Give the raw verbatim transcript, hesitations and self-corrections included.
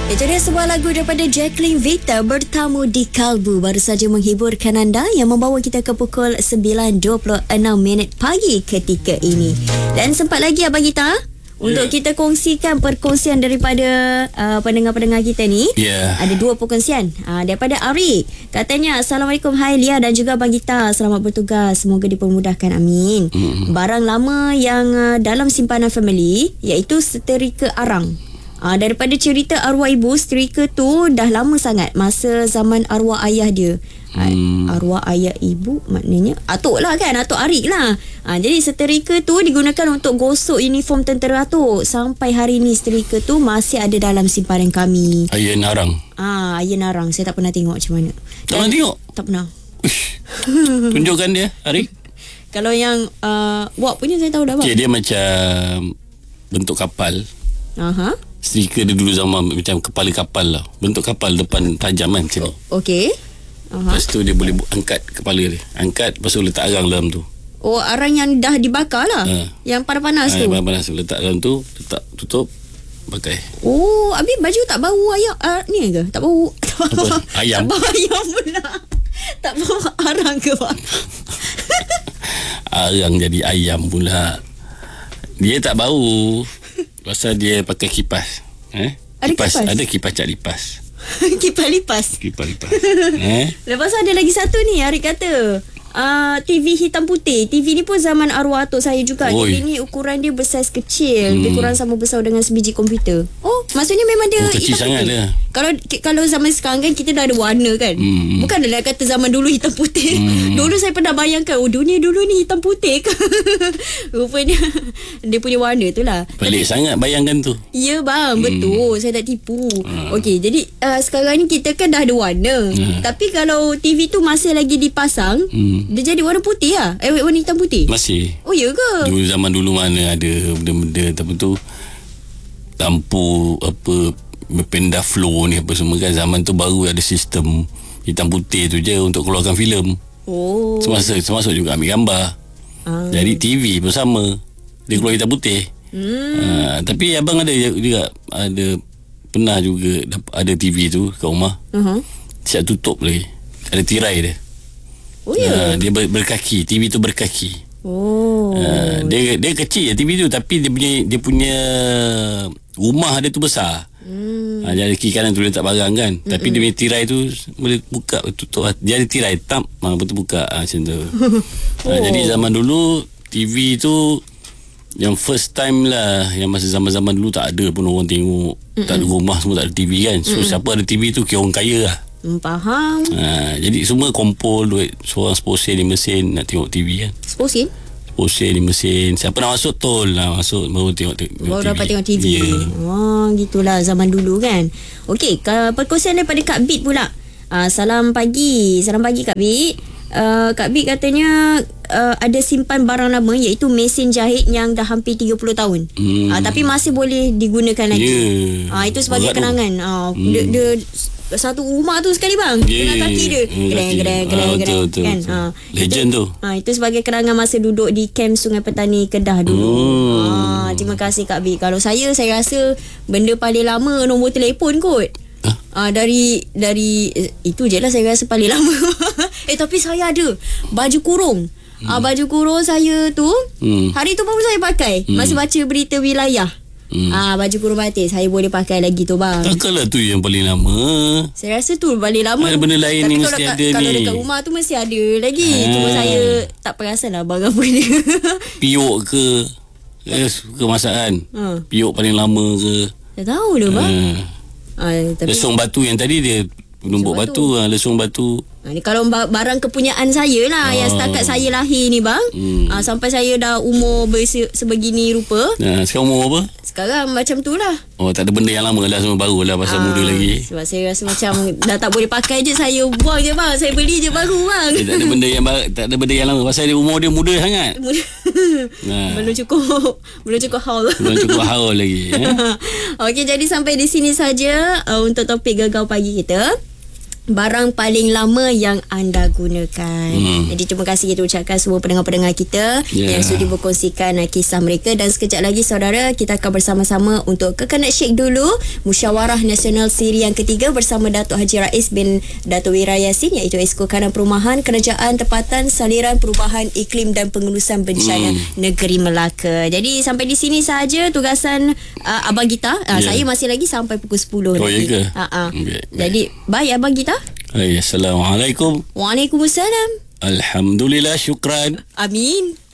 Itu dia sebuah lagu daripada Jacqueline Victor, Bertamu di Kalbu. Baru saja menghiburkan anda, yang membawa kita ke pukul sembilan dua puluh enam minit pagi ketika ini. Dan sempat lagi Abang Gita untuk yeah. kita kongsikan perkongsian daripada uh, pendengar-pendengar kita ni. Yeah. Ada dua perkongsian uh, daripada Ari. Katanya, Assalamualaikum, hai Lia dan juga Abang Gita, selamat bertugas, semoga dipermudahkan, amin. mm. Barang lama yang uh, dalam simpanan family iaitu seterika arang. Uh, daripada cerita arwah ibu, seterika tu dah lama sangat, masa zaman arwah ayah dia. hmm. uh, Arwah ayah ibu maknanya atuk lah kan, atuk Arik lah. uh, Jadi seterika tu digunakan untuk gosok uniform tentera atuk. Sampai hari ni seterika tu masih ada dalam simpanan kami. Ayah narang. Ah, ayah narang. Saya tak pernah tengok macam mana. Tak pernah tengok? Tak pernah. Uish. Tunjukkan dia, Arik. Kalau yang uh, wak punya saya tahu dah bang. Okay, dia macam bentuk kapal. Aha. Stiker dia dulu zaman macam kepala kapal lah. Bentuk kapal depan tajam kan macam ni. Okey. Aha. Lepas tu dia boleh angkat kepala dia. Angkat, lepas tu letak arang dalam tu. Oh, arang yang dah dibakar lah. Ha. Yang panas-panas ha, tu. Yang panas-panas tu. Letak dalam tu, letak tutup, pakai. Oh, habis baju tak bau ayam uh, ni ke? Tak bau. Tak bau ayam. Tak bau ayam pula. Tak bau arang ke bang? Arang jadi ayam pula. Dia tak bau. Pasal dia pakai kipas. Eh? Ada kipas, kipas? Ada kipas cak lipas. Kipas lipas. Kipas lipas. eh? Lepas tu ada lagi satu ni, Arik kata uh, T V hitam putih. T V ni pun zaman arwah atuk saya juga. Oi. Jadi ni ukuran dia bersaiz kecil. hmm. Lebih kurang sama besar dengan sebiji komputer. Oh, maksudnya memang dia oh, kecil hitam sangat putih dia. Kalau kalau zaman sekarang kan kita dah ada warna kan. hmm. Bukan dah kata zaman dulu hitam putih. hmm. Dulu saya pernah bayangkan, oh dunia dulu ni hitam putih ke. Rupanya dia punya warna tu lah. Pelik Tadi, sangat bayangkan tu. Ya bang, hmm. betul. Saya tak tipu. hmm. Okey, jadi uh, sekarang ni kita kan dah ada warna. hmm. Tapi kalau T V tu masih lagi dipasang, hmm. dia jadi warna putih lah. Eh, warna hitam putih. Masih. Oh ya ke? Dulu zaman dulu mana ada benda-benda apa tu, lampu apa Penda Flow ni apa semua kan. Zaman tu baru ada sistem hitam putih tu je untuk keluarkan filem. Oh. Termasuk, termasuk juga ambil gambar. ah. Jadi T V pun sama, dia keluar hitam putih. hmm. uh, Tapi abang ada juga, ada pernah juga ada T V tu kat rumah. uh-huh. Siap tutup lagi, ada tirai dia. Oh ya. uh, Dia ber, berkaki, T V tu berkaki. Oh. Uh, dia dia kecil je T V tu, tapi dia punya dia punya rumah dia tu besar. Hmm. Ha, jadi kiri kanan tu letak barang kan. Mm-mm. Tapi dia punya tirai tu boleh buka tutup. Dia ada tirai tam, ha, betul buka ha, macam tu. oh. ha, Jadi zaman dulu T V tu yang first time lah, yang masa zaman-zaman dulu tak ada pun orang tengok. Mm-mm. Tak ada rumah semua tak ada T V kan. So Mm-mm. siapa ada T V tu kira orang kaya lah. Hmm, faham. ha, Jadi semua kumpul duit, seorang sepuluh sen lima sen nak tengok T V kan. sepuluh sen? sepuluh sen lima sen. Siapa nak masuk tol lah, masuk baru tengok, tengok baru T V. dapat tengok T V. yeah. Oh, gitulah zaman dulu kan. Okey, perkongsian daripada Kak Bit pula. uh, Salam pagi. Salam pagi Kak Bit. uh, Kak Bit katanya uh, ada simpan barang lama iaitu mesin jahit yang dah hampir tiga puluh tahun. hmm. uh, Tapi masih boleh digunakan lagi. yeah. uh, Itu sebagai Berat kenangan. uh, hmm. dia, dia satu rumah tu sekali bang. yeah, dengan kaki dia gereng gereng gereng gereng kan. Ha, legend itu, tu. Ha, itu sebagai kenangan masa duduk di kem Sungai Petani Kedah dulu. hmm. ha, Terima kasih Kak Bi. Kalau saya Saya rasa benda paling lama nombor telefon kot. huh? ha, Dari Dari itu je lah saya rasa paling lama. Eh tapi saya ada baju kurung. hmm. ha, Baju kurung saya tu hmm. hari tu baru saya pakai. hmm. Masa baca berita wilayah. Hmm. Ah, baju kurung batik saya boleh pakai lagi tu bang. Takkanlah tu yang paling lama. Saya rasa tu paling lama. Ada benda lain tapi ni kalau mesti dekat, ada kalau ni. Kalau dekat rumah tu mesti ada lagi. ha. Cuma saya tak perasan lah bang apa ni. Piuk ke eh, suka masakan. ha. Piuk paling lama ke. Tak tahu dah bang. ha. ha, tapi lesung batu yang tadi dia numbuk batu, batu ha, lesung batu. Ha, ni kalau barang kepunyaan saya lah. oh. Yang setakat saya lahir ni bang. hmm. ha, Sampai saya dah umur berse, sebegini rupa. ha, Sekarang umur apa? Sekarang macam tu lah. Oh, tak ada benda yang lama lah, semua baru lah pasal ha, muda lagi. Sebab saya rasa macam dah tak boleh pakai je, saya buang je bang. Saya beli je baru bang. eh, Tak ada benda yang tak ada benda yang lama pasal dia umur dia muda sangat. Muda. ha. Belum cukup Belum cukup haul. Belum cukup haul lagi. eh? Okey, jadi sampai di sini saja uh, untuk topik Gegar Pagi kita. barang paling lama yang anda gunakan. Hmm. Jadi terima kasih kita ucapkan semua pendengar-pendengar kita Yeah. yang sudi berkongsikan uh, kisah mereka. Dan sekejap lagi saudara, kita akan bersama-sama untuk Coconut Shake dulu, Musyawarah Nasional Siri yang ketiga bersama Datuk Haji Rais bin Datuk Wira Yassin, iaitu Esko Kanan Perumahan Kerajaan Tempatan Saliran Perubahan Iklim dan Pengurusan Bencana Hmm. Negeri Melaka. Jadi sampai di sini sahaja tugasan uh, Abang Gita. Uh, Yeah. Saya masih lagi sampai pukul sepuluh Oh, nanti. ya ke? Uh-uh. Baik, baik. Jadi baik Abang Gita. Hai, Assalamualaikum. Waalaikumsalam. Alhamdulillah, syukran. Amin.